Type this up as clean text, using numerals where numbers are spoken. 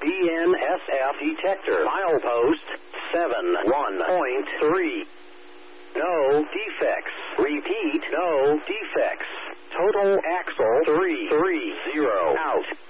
BNSF detector. Milepost 71.3. No defects. Repeat, no defects. Total axle 330 out.